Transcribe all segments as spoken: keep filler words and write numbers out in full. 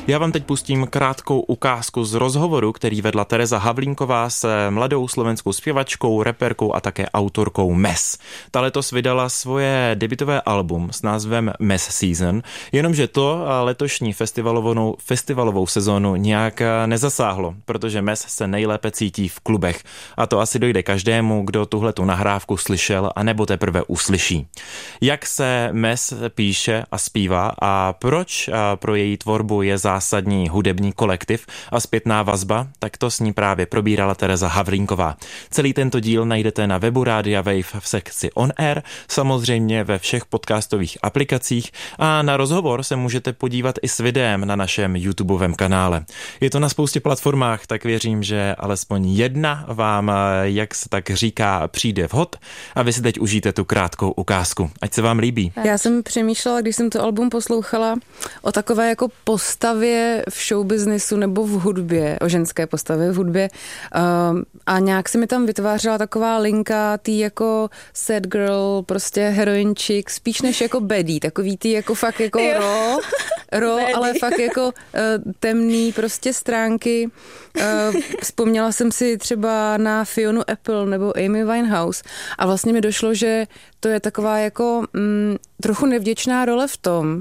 Já vám teď pustím krátkou ukázku z rozhovoru, který vedla Tereza Havlínková s mladou slovenskou zpěvačkou, reperkou a také autorkou Mes. Ta letos vydala svoje debutové album s názvem Mes Season, jenomže to letošní festivalovou, festivalovou sezónu nějak nezasáhlo, protože Mes se nejlépe cítí v klubech. A to asi dojde každému, kdo tuhletu nahrávku slyšel a nebo teprve uslyší. Jak se Mes píše a zpívá a proč pro její tvorbu je zásadní hudební kolektiv a zpětná vazba, tak to s ní právě probírala Tereza Havlínková. Celý tento díl najdete na webu Rádia Wave v sekci On Air, samozřejmě ve všech podcastových aplikacích a na rozhovor se můžete podívat i s videem na našem YouTubeovém kanále. Je to na spoustě platformách, tak věřím, že alespoň jedna vám, jak se tak říká, přijde vhod a vy si teď užijte tu krátkou ukázku. Ať se vám líbí. Já jsem přemýšlela, když jsem to album poslouchala, o takové jako postavě v showbiznesu nebo v hudbě, o ženské postavě v hudbě um, a nějak se mi tam vytvářela taková linka tý jako sad girl, prostě heroin chick, spíš než jako baddie, takový tý jako fakt jako ro, ro ale fakt jako uh, temný prostě stránky. Uh, vzpomněla jsem si třeba na Fionu Apple nebo Amy Winehouse a vlastně mi došlo, že to je taková jako mm, trochu nevděčná role v tom,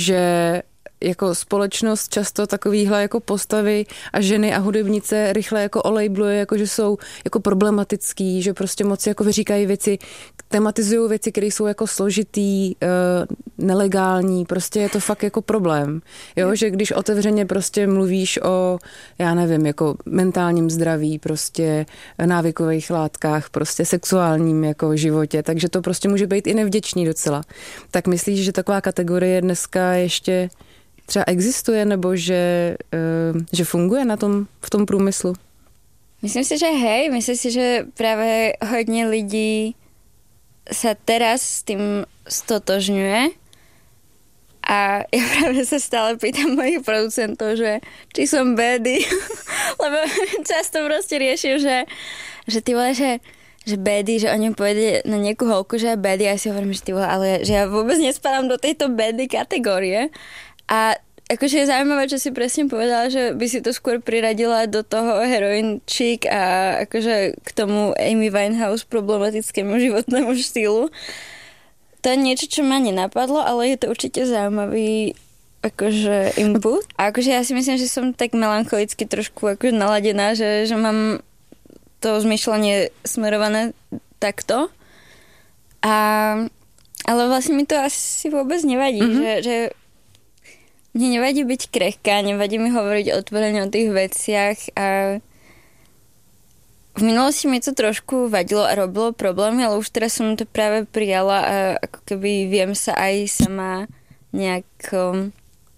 že jako společnost často takovýhle jako postavy a ženy a hudebnice rychle jako olejbluje, jako že jsou jako problematický, že prostě moc jako vyříkají věci, tematizují věci, které jsou jako složitý, uh, nelegální, prostě je to fakt jako problém. Jo, že když otevřeně prostě mluvíš o, já nevím, jako mentálním zdraví, prostě návykových látkách, prostě sexuálním jako životě, takže to prostě může být i nevděčný docela. Tak myslíš, že taková kategorie dneska ještě třeba existuje, nebo že, uh, že funguje na tom, v tom průmyslu? Myslím si, že hej, myslím si, že práve hodně lidí sa teraz s tým stotožňuje a ja práve sa stále pýtam mojich producentov, že či som baddie, lebo často proste riešim, že, že ty vole, že že baddie, že o ňom povede na nejakú holku, že je baddie a ja si hovorím, že ty vole, ale že ja vôbec nespadám do tejto baddie kategórie. A akože je zaujímavé, čo si presne povedala, že by si to skôr priradila do toho heroin chick a akože k tomu Amy Winehouse problematickému životnému štýlu. To je niečo, čo ma nenapadlo, ale je to určite zaujímavý akože input. A akože ja si myslím, že som tak melancholicky trošku akože naladená, že, že mám to zmýšľanie smerované takto. A, ale vlastne mi to asi vôbec nevadí, mm-hmm. že, že mne nevadí byť krehká, nevadí mi hovoriť otvorene o tých veciach a v minulosti mi to trošku vadilo a robilo problémy, ale už teraz som to práve prijala a ako keby viem sa aj sama nejak um,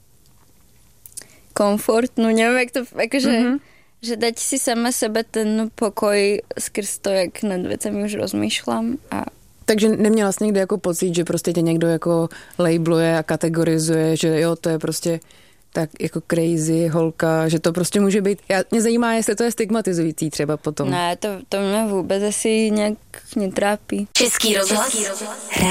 komfortnú, neviem, jak to akože, mm-hmm. že dať si sama sebe ten pokoj skrz to, jak nad vecami už rozmýšľam a takže neměla jsi někdy jako pocit, že prostě tě někdo jako labeluje a kategorizuje, že jo, to je prostě tak jako crazy holka, že to prostě může být, já, mě zajímá, jestli to je stigmatizující třeba potom. Ne, to, to mě vůbec asi nějak netrápí. Český rozhlas.